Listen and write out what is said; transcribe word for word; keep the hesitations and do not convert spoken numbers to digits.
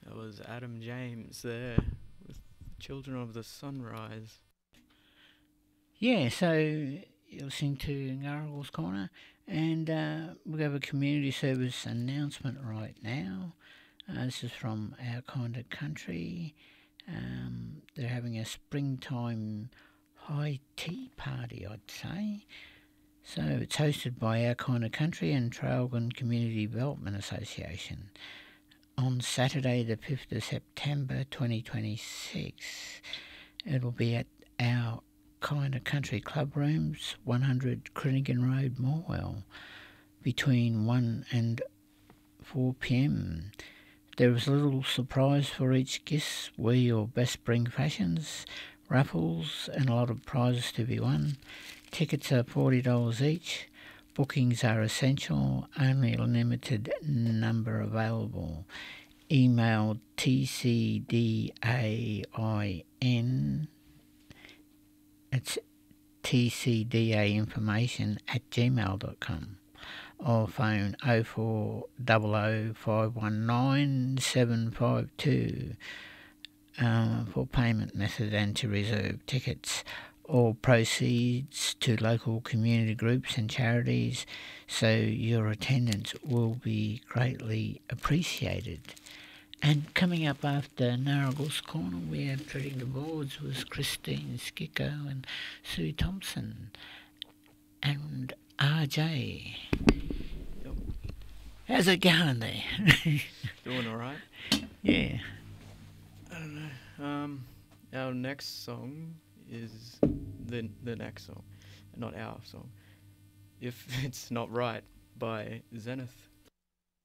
That was Adam James there with Children of the Sunrise. Yeah, so you're listening to Ngarrgold's Corner, and uh, we have a community service announcement right now. Uh, this is from Our Kind of Country. Um, they're having a springtime high tea party, I'd say. So it's hosted by Our Kind of Country and Trailgun Community Development Association on Saturday, the fifth of September twenty twenty-six. It'll be at Our Kind of Country Club Rooms, one hundred Crinigan Road, Morwell, between one and four p.m. There is a little surprise for each guest. Wear your best spring fashions, raffles, and a lot of prizes to be won. Tickets are forty dollars each. Bookings are essential, only a limited number available. Email tcdain, it's tcdainformation at gmail dot com, or phone oh four hundred, five one nine, seven five two uh, for payment method and to reserve tickets. All proceeds to local community groups and charities, so your attendance will be greatly appreciated. And coming up after Ngarrgold's Corner, we have Treading the Boards with Christine Skicko and Sue Thompson and R J. How's it going there? Doing alright? Yeah. I don't know. Um, our next song is the the next song, not our song. If It's Not Right by Zenith.